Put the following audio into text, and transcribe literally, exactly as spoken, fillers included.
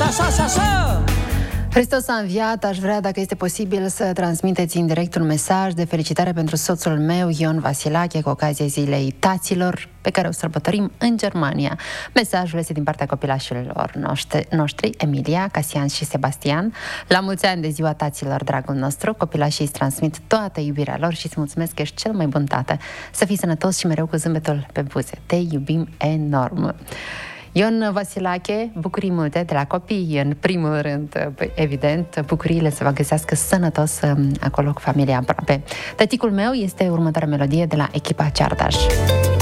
Așa, așa, așa, așa! Hristos a înviat, aș vrea, dacă este posibil, să transmiteți în direct un mesaj de felicitare pentru soțul meu, Ion Vasilache, cu ocazia Zilei Taților, pe care o sărbătorim în Germania. Mesajul este din partea copilașilor noștri, noștri Emilia, Casian și Sebastian. La mulți ani de ziua taților, dragul nostru, copilașii îți transmit toată iubirea lor și îți mulțumesc că ești cel mai bun tată. Să fii sănătos și mereu cu zâmbetul pe buze. Te iubim enorm! Ion Vasilache, bucurii multe de la copii, în primul rând, evident, bucuriile să vă găsească sănătos acolo cu familia aproape. Tăticul meu este următoarea melodie de la echipa Ceardaș.